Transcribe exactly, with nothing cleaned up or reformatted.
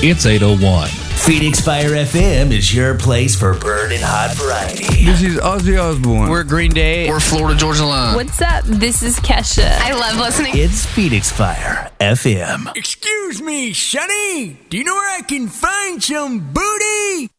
It's eight oh one. Phoenix Fire F M is your place for burning hot variety. This is Ozzy Osbourne. We're Green Day. We're Florida Georgia Line. What's up? This is Kesha. I love listening. It's Phoenix Fire F M. Excuse me, Sonny. Do you know where I can find some booty?